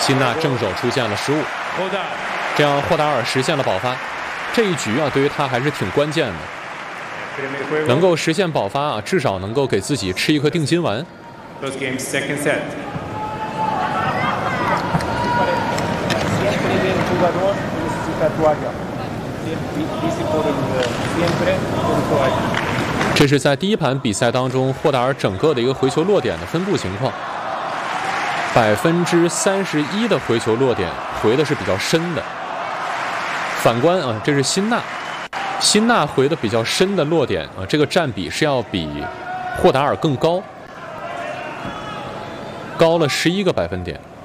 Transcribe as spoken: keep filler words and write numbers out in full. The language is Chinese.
辛纳正手出现了失误，这样霍达尔实现了保发。这一局啊，对于他还是挺关键的，能够实现保发啊，至少能够给自己吃一颗定心丸。这是在第一盘比赛当中，霍达尔整个的一个回球落点的分布情况。百分之三十一的回球落点回的是比较深的。反观啊，这是辛纳，辛纳回的比较深的落点啊，这个占比是要比霍达尔更高，高了十一个百分点。